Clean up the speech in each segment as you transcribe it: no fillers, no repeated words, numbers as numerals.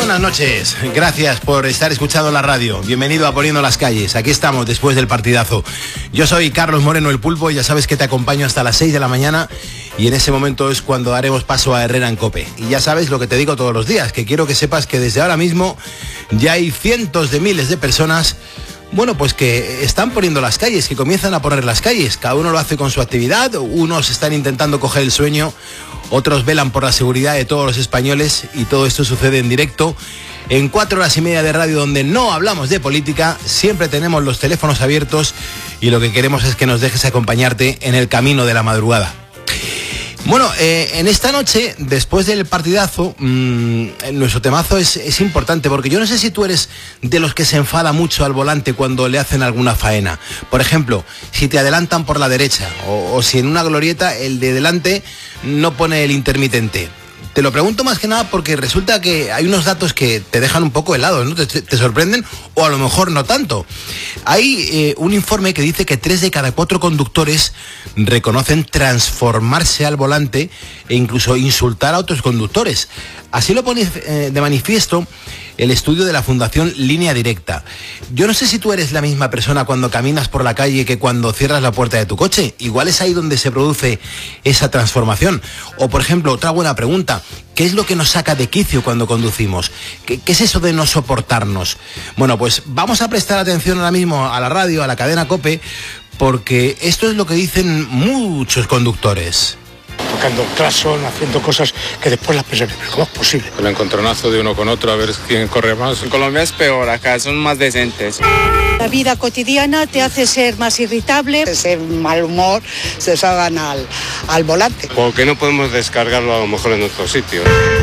Buenas noches, gracias por estar escuchando la radio. Bienvenido a Poniendo las Calles. Aquí estamos después del partidazo. Yo soy Carlos Moreno, el Pulpo, y ya sabes que te acompaño hasta las 6 de la mañana, y en ese momento es cuando daremos paso a Herrera en COPE. Y ya sabes lo que te digo todos los días, que quiero que sepas que desde ahora mismo ya hay cientos de miles de personas, bueno, pues que están poniendo las calles, que comienzan a poner las calles. Cada uno lo hace con su actividad. Unos están intentando coger el sueño, otros velan por la seguridad de todos los españoles, y todo esto sucede en directo en 4 horas y media de radio, donde no hablamos de política. Siempre tenemos los teléfonos abiertos y lo que queremos es que nos dejes acompañarte en el camino de la madrugada. Bueno, en esta noche, después del partidazo, nuestro temazo es importante, porque yo no sé si tú eres de los que se enfada mucho al volante cuando le hacen alguna faena. Por ejemplo, si te adelantan por la derecha, o si en una glorieta el de delante no pone el intermitente. Te lo pregunto más que nada porque resulta que hay unos datos que te dejan un poco helado, ¿no? Te sorprenden, o a lo mejor no tanto. Hay un informe que dice que 3 de cada 4 conductores reconocen transformarse al volante e incluso insultar a otros conductores. Así lo pone de manifiesto el estudio de la Fundación Línea Directa. Yo no sé si tú eres la misma persona cuando caminas por la calle que cuando cierras la puerta de tu coche. Igual es ahí donde se produce esa transformación. O, por ejemplo, otra buena pregunta: ¿qué es lo que nos saca de quicio cuando conducimos? ¿Qué es eso de no soportarnos? Bueno, pues vamos a prestar atención ahora mismo a la radio, a la cadena COPE, porque esto es lo que dicen muchos conductores. Tocando el claxon, haciendo cosas que después las personas, pero ¿cómo es posible? El encontronazo de uno con otro, a ver quién corre más. En Colombia es peor, acá son más decentes. La vida cotidiana te hace ser más irritable. Ese mal humor se salgan al volante. O que no podemos descargarlo a lo mejor en otro sitio.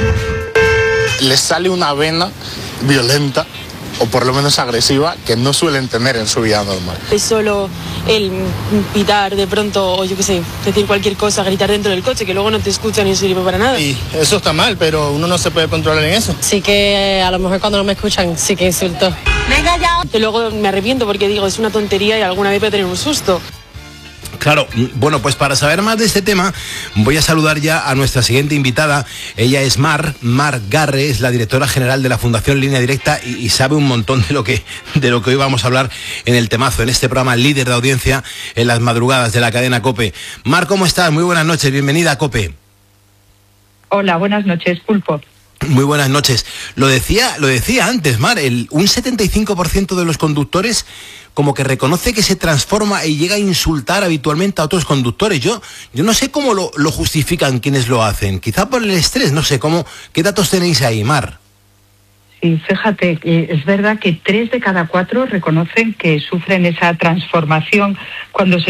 Les sale una vena violenta, o por lo menos agresiva, que no suelen tener en su vida normal. Es solo el pitar de pronto, o yo qué sé, decir cualquier cosa, gritar dentro del coche, que luego no te escuchan y no sirve para nada. Y eso está mal, pero uno no se puede controlar en eso. Sí que a lo mejor cuando no me escuchan sí que insulto. Venga ya. Y luego me arrepiento porque digo, es una tontería y alguna vez voy a tener un susto. Claro, bueno, pues para saber más de este tema voy a saludar ya a nuestra siguiente invitada. Ella es Mar Garre, es la directora general de la Fundación Línea Directa y sabe un montón de lo que hoy vamos a hablar en el temazo, en este programa líder de audiencia en las madrugadas de la cadena COPE. Mar, ¿cómo estás? Muy buenas noches, bienvenida a COPE. Hola, buenas noches, Pulpo. Muy buenas noches. Lo decía antes, Mar, un 75% de los conductores como que reconoce que se transforma y llega a insultar habitualmente a otros conductores. Yo no sé cómo lo justifican quienes lo hacen. Quizá por el estrés, no sé, ¿qué datos tenéis ahí, Mar? Sí, fíjate, es verdad que 3 de cada 4 reconocen que sufren esa transformación cuando se